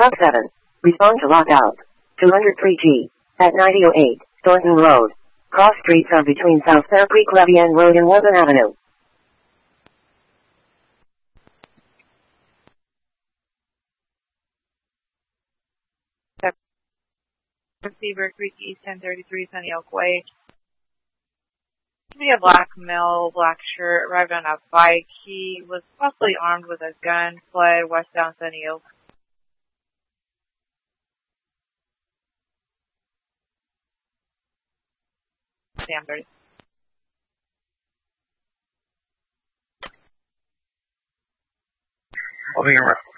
Top 7. Respond to lockout. 203G. At 9008, Thornton Road. Cross streets are between South Bear Creek Levian Road and Woburn Avenue. Beaver Creek East 1033 Sunny Oak Way. A black male, black shirt, arrived on a bike. He was possibly armed with a gun, fled westbound Sunny Oak. Sam 30. Holding